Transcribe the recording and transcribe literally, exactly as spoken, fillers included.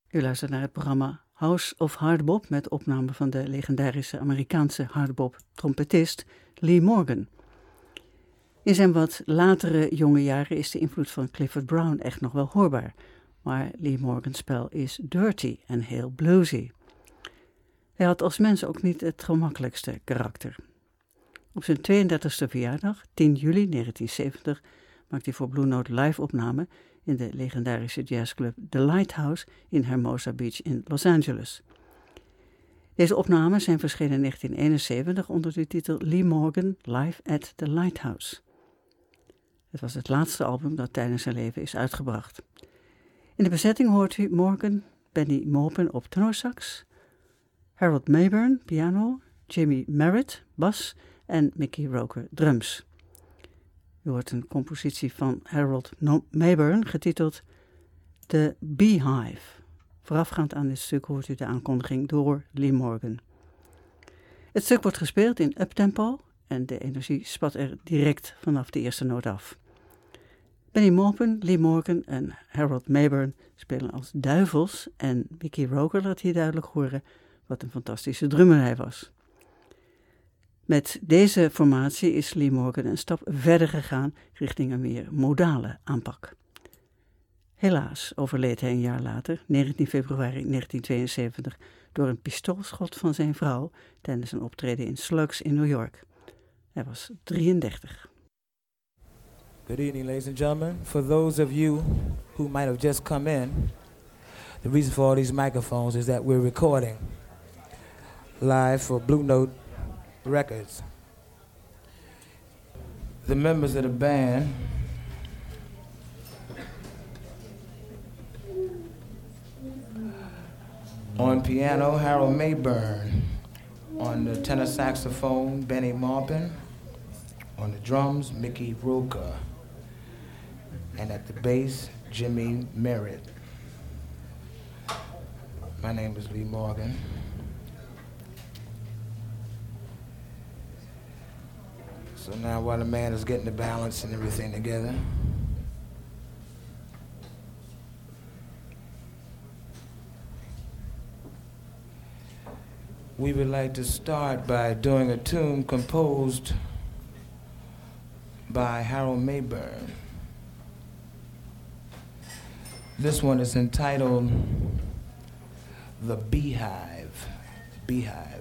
U luistert naar het programma House of Hardbop met opname van de legendarische Amerikaanse hardbop-trompetist Lee Morgan. In zijn wat latere jonge jaren is de invloed van Clifford Brown echt nog wel hoorbaar, maar Lee Morgan's spel is dirty en heel bluesy. Hij had als mens ook niet het gemakkelijkste karakter. Op zijn tweeëndertigste verjaardag, tien juli negentien zeventig, maakte hij voor Blue Note live-opname in de legendarische jazzclub The Lighthouse in Hermosa Beach in Los Angeles. Deze opnames zijn verschenen in negentien eenenzeventig onder de titel Lee Morgan Live at the Lighthouse. Het was het laatste album dat tijdens zijn leven is uitgebracht. In de bezetting hoort u Morgan, Benny Maupin op tenorsax, Harold Mayburn piano, Jimmy Merritt bas en Mickey Roker drums. U hoort een compositie van Harold no- Mayburn getiteld The Beehive. Voorafgaand aan dit stuk hoort u de aankondiging door Lee Morgan. Het stuk wordt gespeeld in uptempo en de energie spat er direct vanaf de eerste noot af. Benny Maupin, Lee Morgan en Harold Mayburn spelen als duivels en Mickey Roker laat hier duidelijk horen wat een fantastische drummer hij was. Met deze formatie is Lee Morgan een stap verder gegaan richting een meer modale aanpak. Helaas overleed hij een jaar later, negentien februari negentien tweeënzeventig, door een pistoolschot van zijn vrouw tijdens een optreden in Slugs in New York. Hij was drieëndertig. Good evening, ladies and gentlemen. For those of you who might have just come in, the reason for all these microphones is that we're recording live for Blue Note Records. The members of the band on piano, Harold Mayburn. On the tenor saxophone, Benny Maupin. On the drums, Mickey Roker. And at the bass, Jimmy Merritt. My name is Lee Morgan. So now while the man is getting the balance and everything together, we would like to start by doing a tune composed by Harold Mayburn. This one is entitled The Beehive. Beehive.